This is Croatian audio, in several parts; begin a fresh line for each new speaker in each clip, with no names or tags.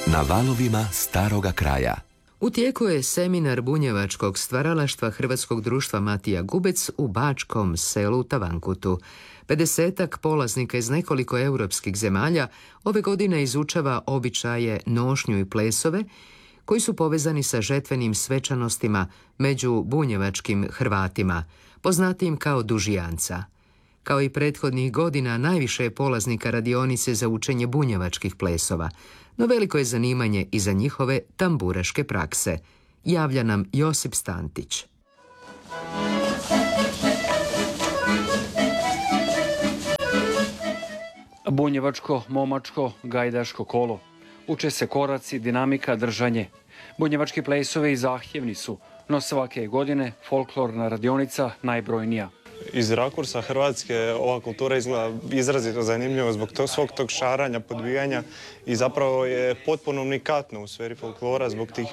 Na valovima staroga kraja.
U tijeku je seminar bunjevačkog stvaralaštva Hrvatskog društva Matija Gubec u bačkom selu Tavankutu. 50-ak polaznika iz nekoliko europskih zemalja ove godine izučava običaje, nošnju i plesove koji su povezani sa žetvenim svečanostima među bunjevačkim Hrvatima, poznatijim kao dužijanca. Kao i prethodnih godina, najviše je polaznika radionice za učenje bunjevačkih plesova, no veliko je zanimanje i za njihove tamburaške prakse. Javlja nam Josip Stantić.
Bunjevačko, momačko, gajdaško kolo. Uče se koraci, dinamika, držanje. Bunjevački plesovi zahtjevni su, no svake godine folklorna radionica najbrojnija.
Iz rakursa Hrvatske ova kultura izgleda izrazito zanimljivo zbog svog tog šaranja, podvijanja i zapravo je potpuno unikatno u sferi folklora zbog tih,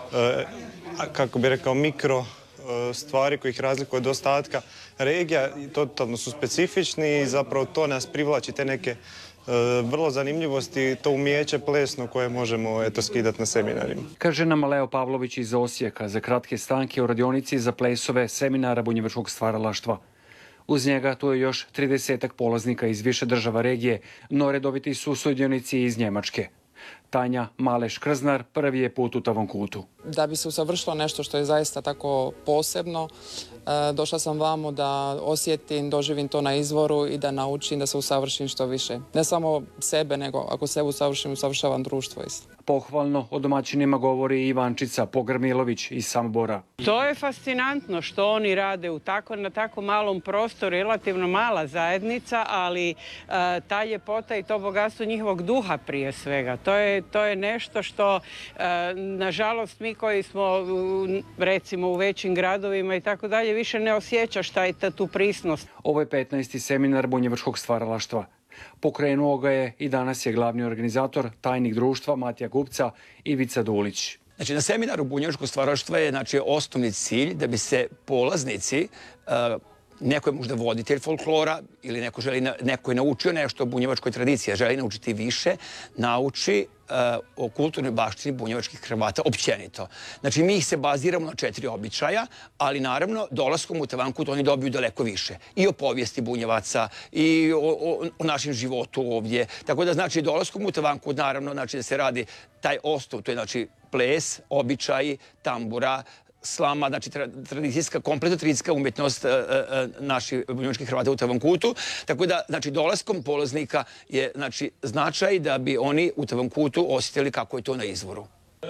kako bi rekao, mikro stvari koji ih razlikuje od ostatka regija. Totalno su specifični i zapravo to nas privlači, te neke vrlo zanimljivosti, to umijeće plesno koje možemo skidati na seminarima.
Kaže nam Leo Pavlović iz Osijeka za kratke stanke u radionici za plesove seminara bunjevačkog stvaralaštva. Uz njega tu je još 30-ak polaznika iz više država regije, no redoviti su sudionici iz Njemačke. Tanja Maleš-Krznar prvi je put u Tavankutu.
Da bi se usavršilo nešto što je zaista tako posebno, došla sam vamo da osjetim, doživim to na izvoru i da naučim, da se usavršim što više. Ne samo sebe, nego ako sebe usavršim, usavršavam društvo isto.
Pohvalno o domaćinima govori Ivančica Pogrmilović iz Samobora.
To je fascinantno što oni rade na tako malom prostoru, relativno mala zajednica, ali ta ljepota i to bogatstvo njihovog duha prije svega. To je nešto što, nažalost, mi koji smo recimo u većim gradovima i tako dalje, više ne osjećaš tu prisnost.
Ovo je 15. seminar bunjevačkog stvaralaštva. Pokrenuo ga je i danas je glavni organizator, tajnik društva Matija Gubca, Ivica Dulić.
Znači, na seminaru bunjevačkog stvaralaštva je osnovni cilj da bi se polaznici, neko je možda voditelj folklora ili neko je naučio nešto o bunjevačkoj tradiciji, a želi naučiti više, nauči o kulturnoj baštini bunjevačkih Hrvata općenito. Znači, mi ih se baziramo na 4 običaja, ali naravno, dolaskom u Tavankut oni dobiju daleko više. I o povijesti bunjevaca, i o našem životu ovdje. Tako da, znači, dolaskom u Tavankut, naravno, znači da se radi taj osnov, to je, znači, ples, običaji, tambura, slama, znači kompletno tradicijska umjetnost naših bunjevačkih Hrvata u Tavankutu. Tako da, znači, dolaskom polaznika je, znači, značaj da bi oni u Tavankutu osjetili kako je to na izvoru.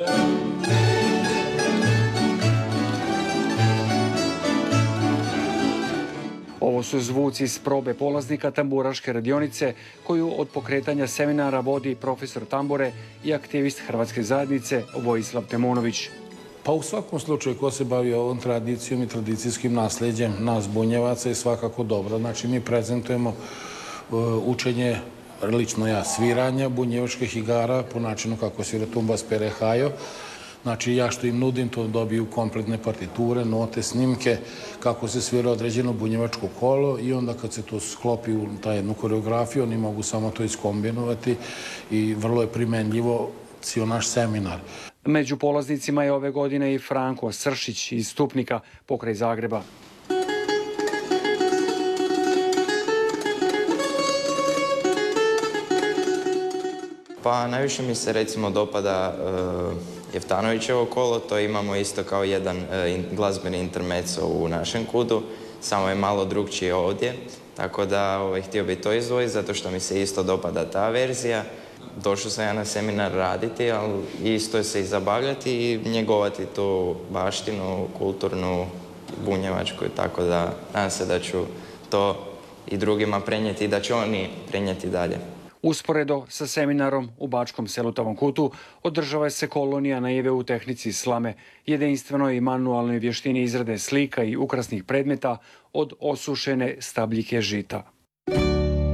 Ovo su zvuci iz probe polaznika tamburaške radionice koju od pokretanja seminara vodi profesor tambure i aktivist Hrvatske zajednice Vojislav Temonović.
Pa u svakom slučaju ko se bavi ovom tradicijom i tradicijskim nasljeđem nas bunjevaca je svakako dobro. Znači mi prezentujemo učenje, lično ja, sviranja bunjevačkih igara po načinu kako svira tumbas perehajo. Znači ja što im nudim to dobiju kompletne partiture, note, snimke, kako se svira određeno bunjevačko kolo i onda kad se to sklopi u jednu koreografiju oni mogu samo to iskombinovati i vrlo je primenljivo cijel naš seminar.
Među polaznicima je ove godine i Franko Sršić iz Stupnika pokraj Zagreba.
Pa najviše mi se recimo dopada Jeftanovićevo kolo, to imamo isto kao jedan glazbeni intermezzo u našem kudu, samo je malo drugčije ovdje, tako da htio bi to izdvojiti zato što mi se isto dopada ta verzija. Došao sam ja na seminar raditi, ali isto se i zabavljati i njegovati tu baštinu, kulturnu, bunjevačku, tako da nadam se da ću to i drugima prenijeti i da će oni prenijeti dalje.
Usporedo sa seminarom u bačkom selu Tavankutu održava se kolonija naive u tehnici slame, jedinstvenoj i manualnoj vještini izrade slika i ukrasnih predmeta od osušene stabljike žita.